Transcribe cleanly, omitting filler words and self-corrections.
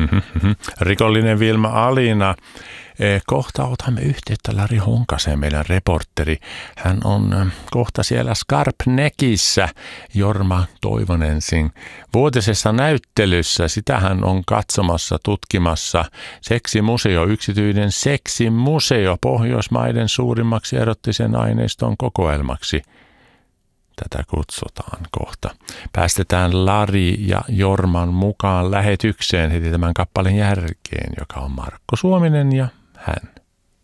Rikollinen Vilma Alina. Kohta otamme yhteyttä Lari Honkaseen, meidän reporteri. Hän on kohta siellä Skarpnäckissä Jorma Toivonensin vuotisessa näyttelyssä. Sitä hän on katsomassa, tutkimassa. Seksimuseo, yksityinen seksimuseo Pohjoismaiden suurimmaksi erottisen aineiston kokoelmaksi. Tätä kutsutaan kohta. Päästetään Lari ja Jorman mukaan lähetykseen heti tämän kappaleen jälkeen, joka on Markku Suominen ja hän.